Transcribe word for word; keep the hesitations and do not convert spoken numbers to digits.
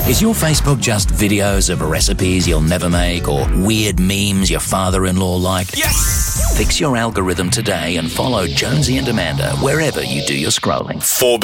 Is your Facebook just videos of recipes you'll never make or weird memes your father-in-law liked? Yes! Fix your algorithm today and follow Jonesy and Amanda wherever you do your scrolling. For